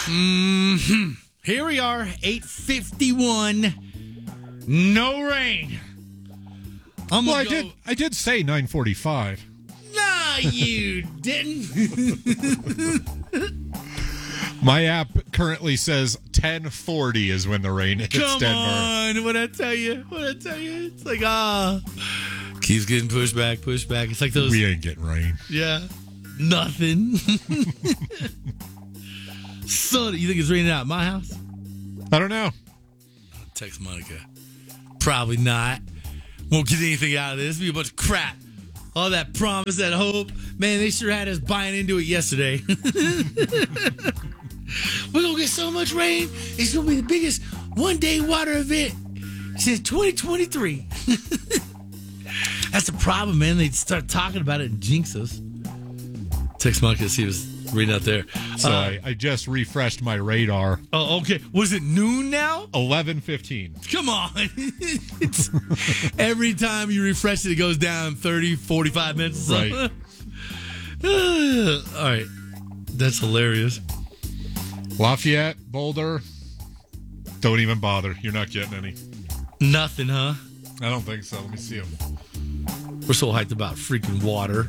Here we are, 8:51. No rain. I did say 9:45. Nah, you didn't. My app currently says 10:40 is when the rain hits Denver. Come on, what I tell you? It's like, keeps getting pushed back. It's like those. We ain't getting rain. Yeah, nothing. So, you think it's raining out at my house? I don't know. I'll text Monica. Probably not. Won't get anything out of this. It'll be a bunch of crap. All that promise, that hope. Man, they sure had us buying into it yesterday. We're going to get so much rain. It's going to be the biggest one-day water event since 2023. That's the problem, man. They start talking about it and jinx us. Text Monica to see if it's reading out there. So I just refreshed my radar. Oh, okay. Was it noon now? 11:15. Come on. Every time you refresh it, it goes down 30, 45 minutes or something. Right. All right. That's hilarious. Lafayette, Boulder, don't even bother. You're not getting any. Nothing, huh? I don't think so. Let me see them. We're so hyped about freaking water.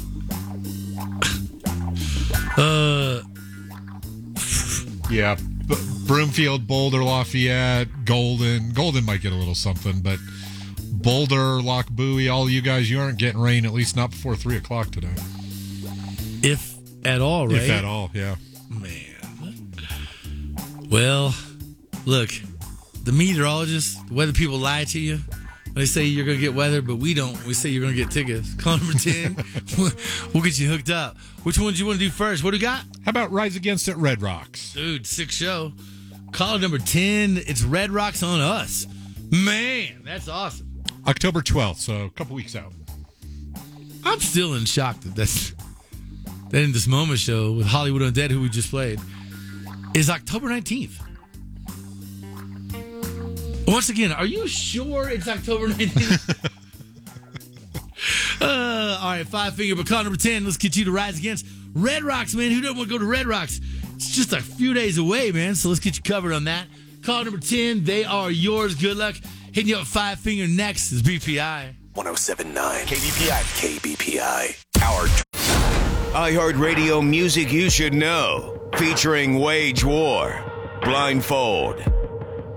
Yeah, Broomfield, Boulder, Lafayette, Golden. Golden might get a little something, but Boulder, Lock Bowie, all you guys, you aren't getting rain, at least not before 3 o'clock today. If at all, right? If at all, yeah. Man. Well, look, the meteorologists, the weather people lie to you. They say you're going to get weather, but we don't. We say you're going to get tickets. Call number 10. We'll get you hooked up. Which one do you want to do first? What do you got? How about Rise Against at Red Rocks? Dude, sick show. Call number 10. It's Red Rocks on us. Man, that's awesome. October 12th, so a couple weeks out. I'm still in shock that in This Moment show with Hollywood Undead, who we just played, is October 19th. Once again, are you sure it's October 19th? All right, Five Finger, but call number 10. Let's get you to Rise Against Red Rocks, man. Who doesn't want to go to Red Rocks? It's just a few days away, man, so let's get you covered on that. Call number 10. They are yours. Good luck. Hitting you up Five Finger next is BPI. 107.9 KBPI. Our iHeartRadio music you should know. Featuring Wage War, Blindfold,